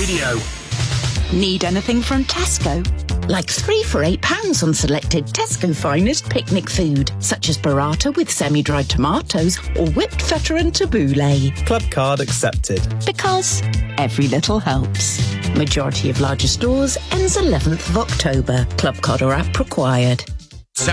Radio. Need anything from Tesco? Like 3 for £8 on selected Tesco finest picnic food, such as burrata with semi-dried tomatoes or whipped feta and tabbouleh. Club card accepted. Because every little helps. Majority of larger stores ends 11th of October. Club card or app required.